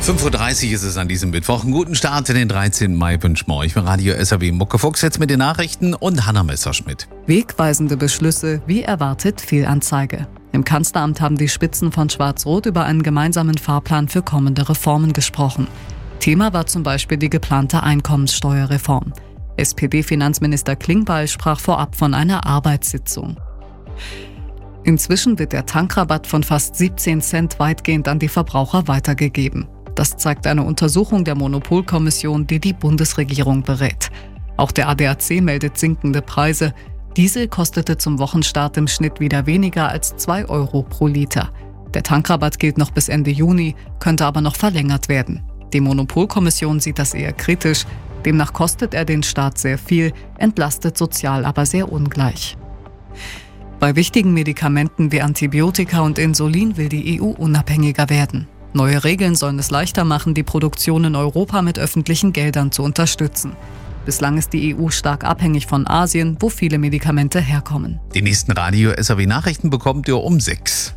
5:30 Uhr ist es an diesem Mittwoch. Einen guten Start in den 13. Mai wünschen wir euch. Für Radio SAW Muckefuchs jetzt mit den Nachrichten und Hanna Messerschmidt. Wegweisende Beschlüsse, wie erwartet Fehlanzeige. Im Kanzleramt haben die Spitzen von Schwarz-Rot über einen gemeinsamen Fahrplan für kommende Reformen gesprochen. Thema war zum Beispiel die geplante Einkommenssteuerreform. SPD-Finanzminister Klingbeil sprach vorab von einer Arbeitssitzung. Inzwischen wird der Tankrabatt von fast 17 Cent weitgehend an die Verbraucher weitergegeben. Das zeigt eine Untersuchung der Monopolkommission, die die Bundesregierung berät. Auch der ADAC meldet sinkende Preise. Diesel kostete zum Wochenstart im Schnitt wieder weniger als 2 Euro pro Liter. Der Tankrabatt gilt noch bis Ende Juni, könnte aber noch verlängert werden. Die Monopolkommission sieht das eher kritisch. Demnach kostet er den Staat sehr viel, entlastet sozial aber sehr ungleich. Bei wichtigen Medikamenten wie Antibiotika und Insulin will die EU unabhängiger werden. Neue Regeln sollen es leichter machen, die Produktion in Europa mit öffentlichen Geldern zu unterstützen. Bislang ist die EU stark abhängig von Asien, wo viele Medikamente herkommen. Die nächsten Radio SAW Nachrichten bekommt ihr um 6.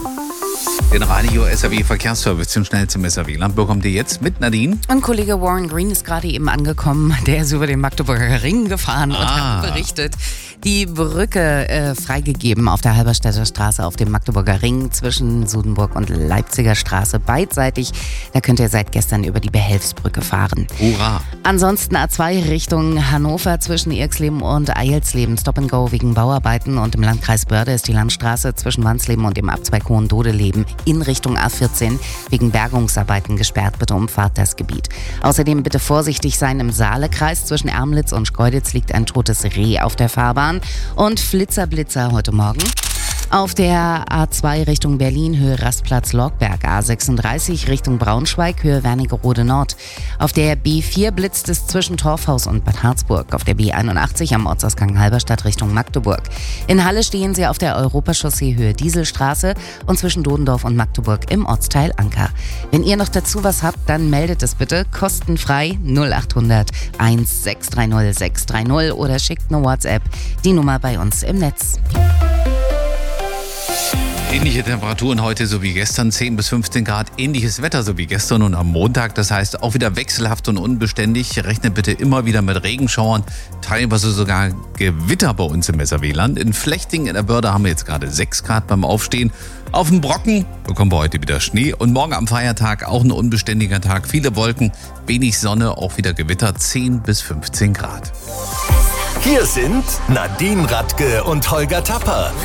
Den Radio SAW Verkehrsservice zum schnell zum SAW-Land bekommt ihr jetzt mit Nadine. Und Kollege Warren Green ist gerade eben angekommen. Der ist über den Magdeburger Ring gefahren und hat berichtet, die Brücke freigegeben auf der Halberstädter Straße auf dem Magdeburger Ring zwischen Sudenburg und Leipziger Straße beidseitig. Da könnt ihr seit gestern über die Behelfsbrücke fahren. Hurra! Ansonsten A2 Richtung Hannover zwischen Irxleben und Eilsleben. Stop and Go wegen Bauarbeiten. Und im Landkreis Börde ist die Landstraße zwischen Wansleben und dem Abzweig Hohendodeleben in Richtung A14 wegen Bergungsarbeiten gesperrt. Bitte umfahrt das Gebiet. Außerdem bitte vorsichtig sein im Saalekreis. Zwischen Ermlitz und Schkeuditz liegt ein totes Reh auf der Fahrbahn. Und Flitzer heute Morgen. Auf der A2 Richtung Berlin, Höhe Rastplatz Lorgberg, A36 Richtung Braunschweig, Höhe Wernigerode Nord. Auf der B4 blitzt es zwischen Torfhaus und Bad Harzburg. Auf der B81 am Ortsausgang Halberstadt Richtung Magdeburg. In Halle stehen sie auf der Europachaussee Höhe Dieselstraße und zwischen Dodendorf und Magdeburg im Ortsteil Anker. Wenn ihr noch dazu was habt, dann meldet es bitte kostenfrei 0800 1630 630 oder schickt eine WhatsApp, die Nummer bei uns im Netz. Ähnliche Temperaturen heute so wie gestern, 10 bis 15 Grad. Ähnliches Wetter so wie gestern und am Montag. Das heißt auch wieder wechselhaft und unbeständig. Rechnet bitte immer wieder mit Regenschauern, teilweise sogar Gewitter bei uns im SAW-Land. In Flechting in der Börde haben wir jetzt gerade 6 Grad beim Aufstehen. Auf dem Brocken bekommen wir heute wieder Schnee. Und morgen am Feiertag auch ein unbeständiger Tag. Viele Wolken, wenig Sonne, auch wieder Gewitter, 10 bis 15 Grad. Hier sind Nadine Radke und Holger Tapper.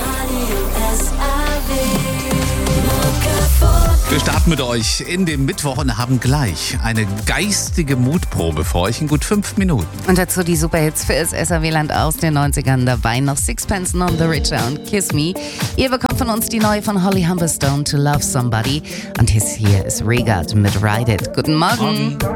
Wir starten mit euch in den Mittwoch und haben gleich eine geistige Mutprobe für euch in gut 5 Minuten. Und dazu die Superhits für das SAW-Land aus den 90ern. Dabei noch Sixpence None the Richer und Kiss Me. Ihr bekommt von uns die neue von Holly Humberstone, To Love Somebody. Und hier ist Regard mit Ride It. Guten Morgen.